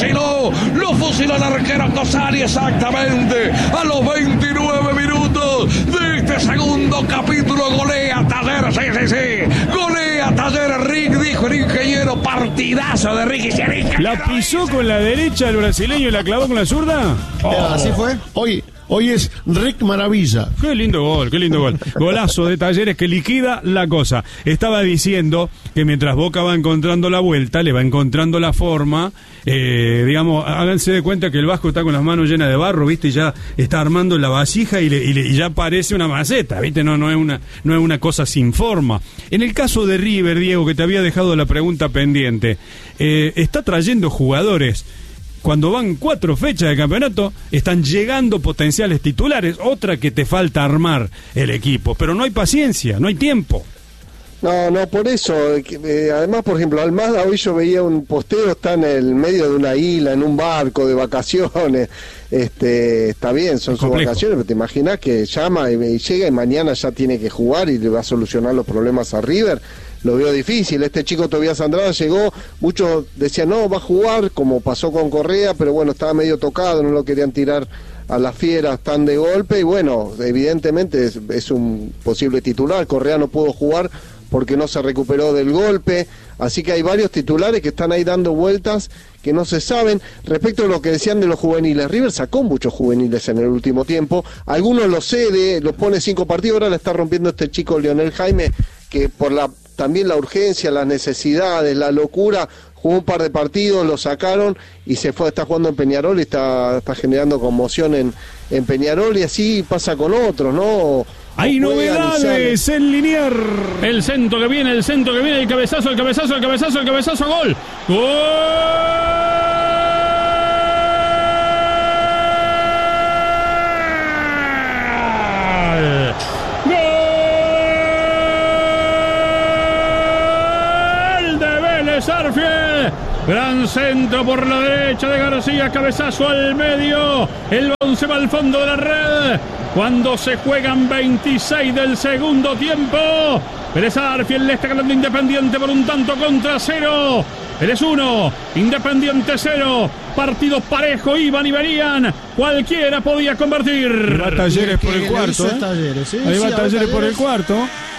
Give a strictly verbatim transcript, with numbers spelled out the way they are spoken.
fusiló, lo fusiló el arquero Cosari exactamente a los veintinueve minutos de este segundo capítulo. Golea Talleres, sí, sí, sí, golea Talleres. Rick, dijo el ingeniero, partidazo de Ricky Sierra. ¿La pisó con la derecha el brasileño y la clavó con la zurda? Oh. ¿Así fue? Hoy, hoy es Rick Maravilla. Qué lindo gol, qué lindo gol. Golazo de Talleres que liquida la cosa. Estaba diciendo que mientras Boca va encontrando la vuelta, le va encontrando la forma, eh, digamos, háganse de cuenta que el Vasco está con las manos llenas de barro, ¿viste? Y ya está armando la vasija y, le, y, le, y ya parece una maceta, ¿viste? No, no es una, no es una cosa sin forma. En el caso de River, Diego, que te había dejado la pregunta pendiente, eh, está trayendo jugadores. Cuando van cuatro fechas de campeonato, están llegando potenciales titulares. Otra que te falta armar el equipo. Pero no hay paciencia, no hay tiempo. No, no, por eso. Eh, además, por ejemplo, Almada, hoy yo veía un posteo, está en el medio de una isla, en un barco de vacaciones. Este, está bien, son sus vacaciones, pero te imaginas que llama y, y llega y mañana ya tiene que jugar y le va a solucionar los problemas a River. Lo veo difícil. Este chico Tobías Andrada llegó, muchos decían no, va a jugar, como pasó con Correa, pero bueno, estaba medio tocado, no lo querían tirar a las fieras tan de golpe, y bueno, evidentemente es, es un posible titular. Correa no pudo jugar porque no se recuperó del golpe, así que hay varios titulares que están ahí dando vueltas que no se saben. Respecto a lo que decían de los juveniles, River sacó muchos juveniles en el último tiempo, algunos los cede, los pone cinco partidos, ahora la está rompiendo este chico Lionel Jaime, que por la también la urgencia, las necesidades, la locura, jugó un par de partidos, lo sacaron y se fue, está jugando en Peñarol y está, está generando conmoción en, en Peñarol, y así pasa con otros, ¿no? Hay novedades en Liniers. El centro que viene, el centro que viene, el cabezazo, el cabezazo, el cabezazo, el cabezazo, gol. ¡Gol! ¡Gol de Vélez Sarsfield! Gran centro por la derecha de García, cabezazo al medio, el balón se va al fondo de la red, cuando se juegan veintiséis del segundo tiempo. Vélez Sarsfield le está ganando Independiente por un tanto contra cero. Vélez uno, Independiente cero, partidos parejos, iban y venían, cualquiera podía convertir. Ahí va Talleres por el cuarto, ¿eh? Talleres, ¿sí? Ahí va sí, Talleres por el cuarto.